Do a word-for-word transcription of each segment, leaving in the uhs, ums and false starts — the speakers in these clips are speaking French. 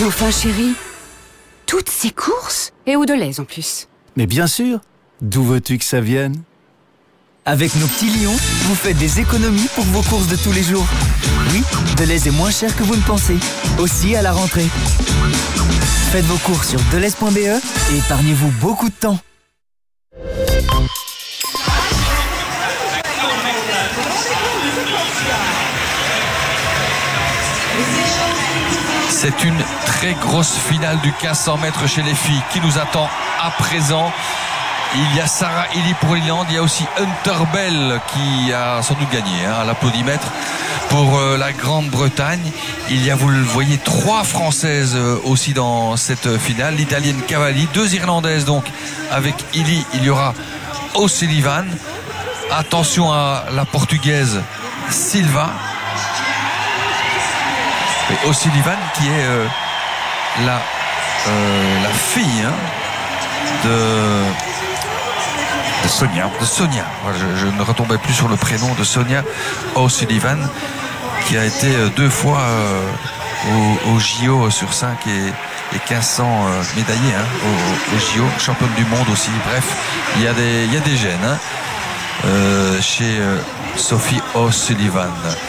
Mais enfin, chérie, toutes ces courses? Et où de l'aise en plus? Mais bien sûr, d'où veux-tu que ça vienne? Avec nos petits lions, vous faites des économies pour vos courses de tous les jours. Oui, Deleuze est moins cher que vous ne pensez. Aussi à la rentrée. Faites vos courses sur deleuze point b e et épargnez-vous beaucoup de temps. C'est une très grosse finale du quinze cents mètres chez les filles qui nous attend à présent. Il y a Sarah Illy pour l'Irlande, il y a aussi Hunter Bell qui a sans doute gagné hein, à l'applaudimètre pour euh, la Grande-Bretagne. Il y a, vous le voyez, trois Françaises euh, aussi dans cette finale. L'Italienne Cavalli, deux Irlandaises donc avec Illy. Il y aura O'Sullivan. Attention à la Portugaise Silva. Et O'Sullivan qui est euh, la, euh, la fille hein, de... De Sonia. De Sonia. Je, je ne retombais plus sur le prénom de Sonia O'Sullivan, qui a été deux fois euh, au, au J O sur cinq et, et quinze cents euh, médaillés hein, au, au J O, championne du monde aussi. Bref, il y a des, il y a des gènes hein, euh, chez euh, Sophie O'Sullivan.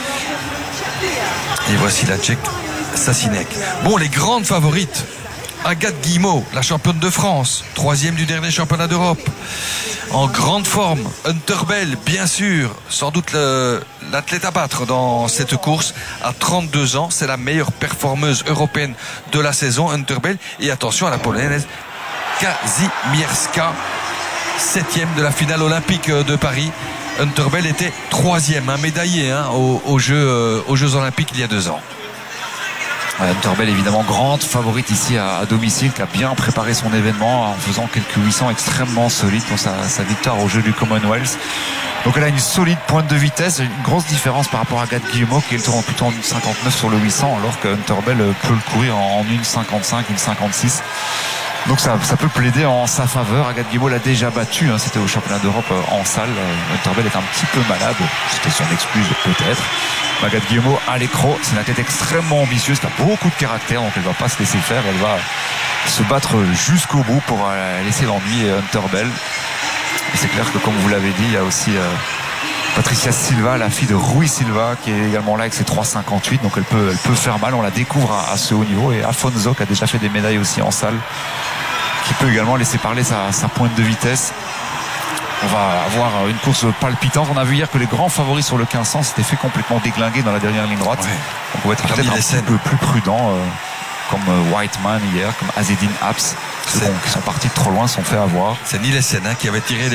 Et voici la Tchèque Sasinek. Bon, les grandes favorites. Agathe Guillemot, la championne de France, troisième du dernier championnat d'Europe, en grande forme. Hunter Bell, bien sûr, sans doute le, l'athlète à battre dans cette course. À trente-deux ans, c'est la meilleure performeuse européenne de la saison, Hunter Bell. Et attention à la polonaise Kazimierska, septième de la finale olympique de Paris. Hunter Bell était troisième, un médaillé hein, aux, aux, Jeux, euh, aux Jeux olympiques il y a deux ans. Hunter Bell évidemment grande favorite ici à, à domicile, qui a bien préparé son événement en faisant quelques huit cents extrêmement solides pour sa, sa victoire au jeu du Commonwealth. Donc elle a une solide pointe de vitesse, une grosse différence par rapport à Agathe Guillemot qui est tourne plutôt en une cinquante-neuf sur le huit cents, alors que Hunter Bell peut le courir en une cinquante-cinq, une cinquante-six. Donc ça, ça peut plaider en sa faveur. Agathe Guillemot l'a déjà battu, hein, c'était au championnat d'Europe en salle. Hunter Bell est un petit peu malade, c'était son excuse peut-être. Agathe Guillemot à l'écran, c'est une athlète extrêmement ambitieuse qui a beaucoup de caractère, donc elle ne va pas se laisser faire, elle va se battre jusqu'au bout pour laisser l'ennui Hunter Bell. Et c'est clair que comme vous l'avez dit, il y a aussi euh, Patricia Silva, la fille de Rui Silva, qui est également là avec ses trois cinquante-huit, donc elle peut, elle peut faire mal, on la découvre à, à ce haut niveau. Et Afonso qui a déjà fait des médailles aussi en salle, qui peut également laisser parler sa, sa pointe de vitesse. On va avoir une course palpitante. On a vu hier que les grands favoris sur le quinze cents s'étaient fait complètement déglinguer dans la dernière ligne droite. Ouais. On pouvait être peut-être un petit peu plus prudent, euh, comme Whiteman hier, comme Azedine Apps. Ceux qui sont partis de trop loin sont fait avoir. C'est Nielsen hein, qui avait tiré les